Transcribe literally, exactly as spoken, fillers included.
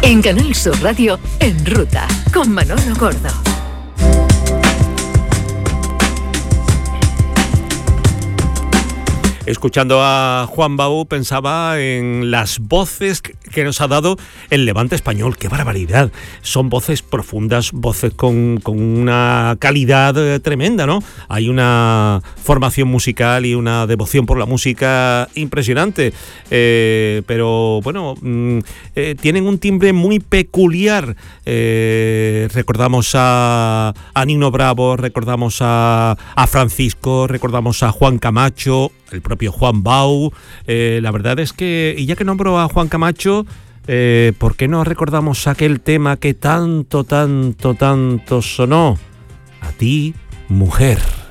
En Canal Sur Radio, En Ruta, con Manolo Gordo. Escuchando a Juan Bau pensaba en las voces que nos ha dado el Levante español. ¡Qué barbaridad! Son voces profundas, voces con, con una calidad tremenda, ¿no? Hay una formación musical y una devoción por la música impresionante. Eh, pero, bueno, mm, eh, tienen un timbre muy peculiar. Eh, recordamos a, a Nino Bravo, recordamos a, a Francisco, recordamos a Juan Camacho, el propio Juan Bau. Eh, la verdad es que, y ya que nombro a Juan Camacho, eh, ¿por qué no recordamos aquel tema que tanto, tanto, tanto sonó? A ti, mujer.